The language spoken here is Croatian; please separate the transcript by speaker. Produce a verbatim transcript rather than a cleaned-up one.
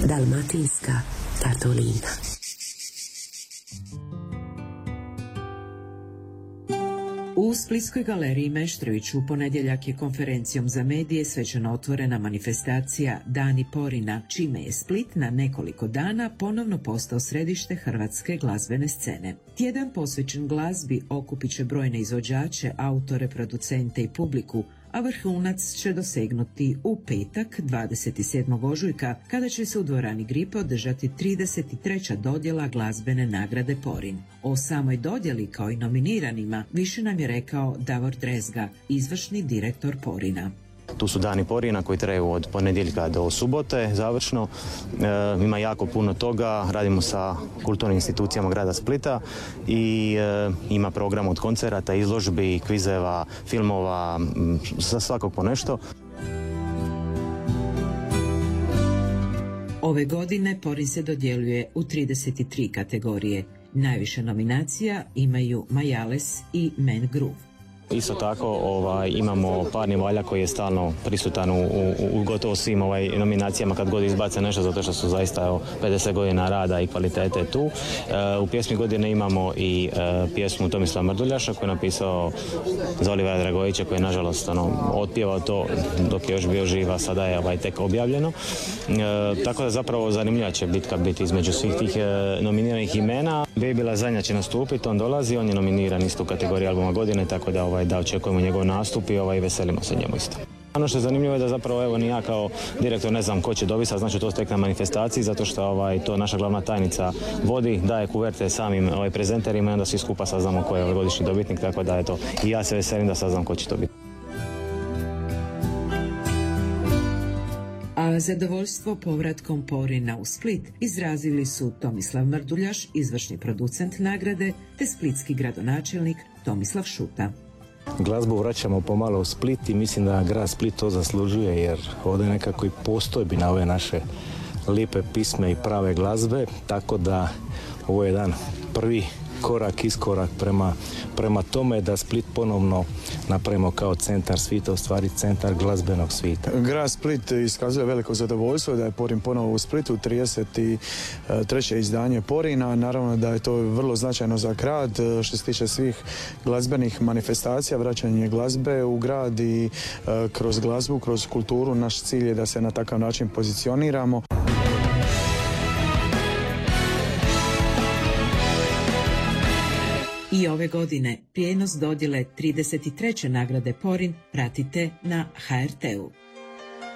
Speaker 1: Dalmatinska Tartolina.
Speaker 2: U Splitskoj galeriji Meštrović u ponedjeljak je konferencijom za medije svečano otvorena manifestacija Dani Porina, čime je Split na nekoliko dana ponovno postao središte hrvatske glazbene scene. Tjedan posvećen glazbi okupit će brojne izvođače, autore, producente i publiku, a vrhunac će dosegnuti u petak dvadeset sedmog ožujka, kada će se u dvorani Gripe održati trideset treća dodjela glazbene nagrade Porin. O samoj dodjeli kao i nominiranima više nam je rekao Davor Drezga, izvršni direktor Porina.
Speaker 3: Tu su dani Porina koji traju od ponedjeljka do subote završno. E, ima jako puno toga, radimo sa kulturnim institucijama grada Splita i e, ima program od koncerata, izložbi, kvizeva, filmova, za svakog po nešto.
Speaker 2: Ove godine Porin se dodjeljuje u trideset tri kategorije. Najviše nominacija imaju Majales i Man Groove.
Speaker 3: Isto tako ovaj, imamo Parni Valja koji je stalno prisutan u, u, u gotovo svim ovaj, nominacijama kad god izbace nešto, zato što su zaista evo, pedeset godina rada i kvalitete tu. E, u pjesmi godine imamo i e, pjesmu Tomislava Mrduljaša koji je napisao za Olivera Dragovića, koji je nažalost ono, otpjevao to dok je još bio živ, a sada je ovaj, tek objavljeno. E, tako da zapravo zanimljiva će bitka biti između svih tih e, nominiranih imena. Baby Lazanja će nastupiti, on dolazi, on je nominiran isto u kategoriji albuma godine, tako da ovaj, da očekujemo njegov nastup i ovaj, veselimo se njemu isto. Ono što je zanimljivo je da zapravo evo ni ja kao direktor ne znam ko će dobiti, znači to tek na manifestaciji, zato što ovaj, to naša glavna tajnica vodi, daje kuverte samim ovaj, prezenterima i onda svi skupa saznamo ko je ovaj godišnji dobitnik, tako da eto i ja se veselim da saznam ko će to biti.
Speaker 2: A zadovoljstvo povratkom Porina u Split izrazili su Tomislav Mrduljaš, izvršni producent nagrade, te splitski gradonačelnik Tomislav Šuta.
Speaker 4: Glazbu vraćamo pomalo u Split i mislim da grad Split to zaslužuje, jer ovdje nekako i postojbi na ove naše lijepe pisme i prave glazbe, tako da ovo je jedan prvi korak, iskorak prema, prema tome da Split ponovno napravimo kao centar svijeta, u stvari centar glazbenog svijeta.
Speaker 5: Grad Split iskazuje veliko zadovoljstvo da je Porin ponovo u Splitu, trideset treće izdanje Porina. Naravno da je to vrlo značajno za grad što se tiče svih glazbenih manifestacija, vraćanje glazbe u grad i kroz glazbu, kroz kulturu. Naš cilj je da se na takav način pozicioniramo.
Speaker 2: I ove godine prijenos dodjele trideset treće nagrade Porin pratite na ha er te u.